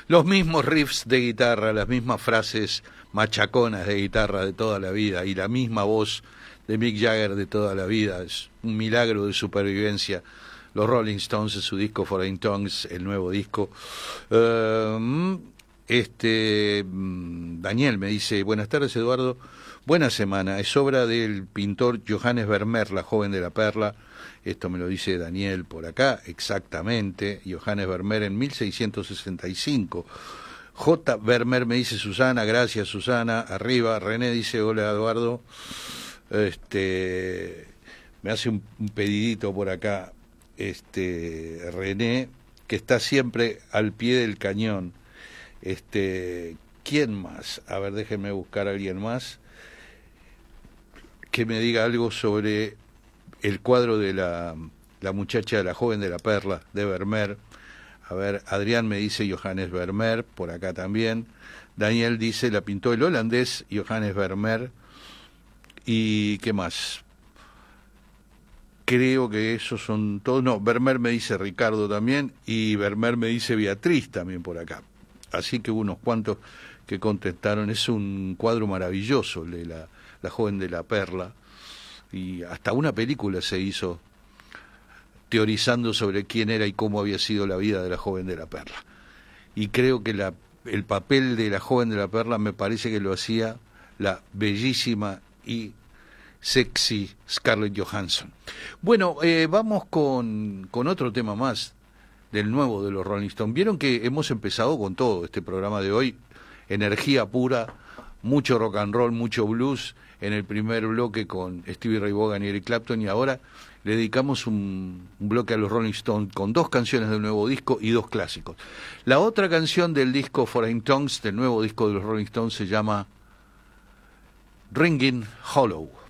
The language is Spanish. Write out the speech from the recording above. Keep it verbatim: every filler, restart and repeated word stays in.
Los mismos riffs de guitarra, las mismas frases machaconas de guitarra de toda la vida y la misma voz de Mick Jagger de toda la vida. Es un milagro de supervivencia. Los Rolling Stones en su disco Foreign Tongues, el nuevo disco. Uh, este Daniel me dice, buenas tardes Eduardo, buena semana, es obra del pintor Johannes Vermeer, la joven de la perla. Esto me lo dice Daniel por acá, exactamente, Johannes Vermeer en mil seiscientos sesenta y cinco. J. Vermeer me dice Susana, gracias Susana, arriba. René dice, hola Eduardo, este me hace un, un pedidito por acá, este René, que está siempre al pie del cañón. Este, ¿quién más? A ver, déjenme buscar a alguien más que me diga algo sobre el cuadro de la, la muchacha, la joven de la perla, de Vermeer. A ver, Adrián me dice Johannes Vermeer, por acá también. Daniel dice, la pintó el holandés Johannes Vermeer. ¿Y qué más? Creo que esos son todos. No, Vermeer me dice Ricardo también, y Vermeer me dice Beatriz también por acá. Así que unos cuantos que contestaron. Es un cuadro maravilloso, el de la, la joven de la perla. Y hasta una película se hizo teorizando sobre quién era y cómo había sido la vida de la joven de la perla. Y creo que la, el papel de la joven de la perla me parece que lo hacía la bellísima y sexy Scarlett Johansson. Bueno, eh, vamos con, con otro tema más del nuevo de los Rolling Stones. Vieron que hemos empezado con todo este programa de hoy, energía pura, mucho rock and roll, mucho blues, en el primer bloque con Stevie Ray Vaughan y Eric Clapton, y ahora le dedicamos un, un bloque a los Rolling Stones con dos canciones del nuevo disco y dos clásicos. La otra canción del disco Foreign Tongues, del nuevo disco de los Rolling Stones, se llama Ringing Hollow.